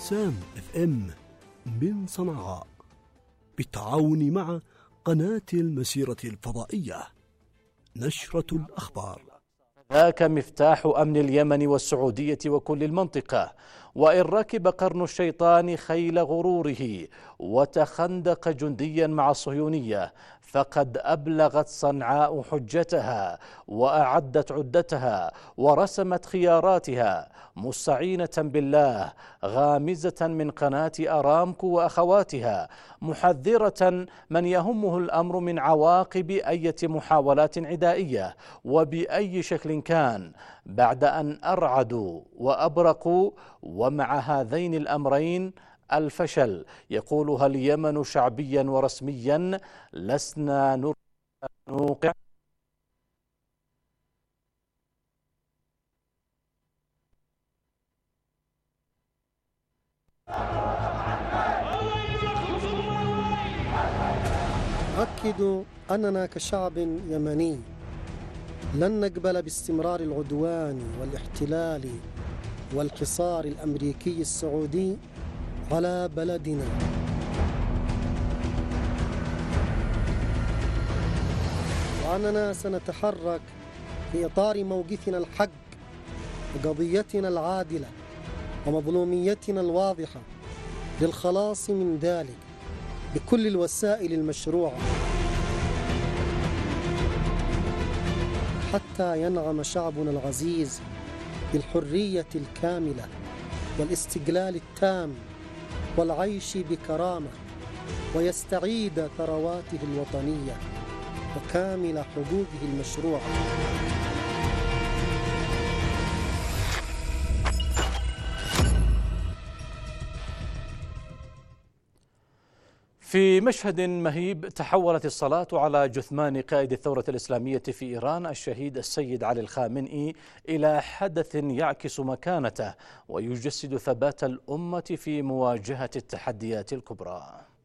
بسام اف ام من صنعاء بالتعاون مع قناة المسيرة الفضائية. نشرة الأخبار. ذاك مفتاح أمن اليمن والسعودية وكل المنطقة، وإن ركب قرن الشيطان خيل غروره وتخندق جنديا مع الصهيونية، فقد أبلغت صنعاء حجتها وأعدت عدتها ورسمت خياراتها، مستعينة بالله، غامزة من قناة أرامكو وأخواتها، محذرة من يهمه الأمر من عواقب أي محاولات عدائية وبأي شكل كان، بعد أن أرعدوا وأبرقوا. ومع هذين الأمرين الفشل يقولها اليمن شعبيا ورسميا: لسنا نوقع أؤكد أننا كشعب يمني لن نقبل باستمرار العدوان والاحتلال والحصار الأمريكي السعودي على بلدنا، وأننا سنتحرك في إطار موقفنا الحق وقضيتنا العادلة ومظلوميتنا الواضحة للخلاص من ذلك بكل الوسائل المشروعة، حتى ينعم شعبنا العزيز بالحرية الكاملة والاستقلال التام والعيش بكرامة، ويستعيد ثرواته الوطنية وكامل حقوقه المشروعة. في مشهد مهيب تحولت الصلاة على جثمان قائد الثورة الإسلامية في إيران الشهيد السيد علي الخامنئي إلى حدث يعكس مكانته ويجسد ثبات الأمة في مواجهة التحديات الكبرى.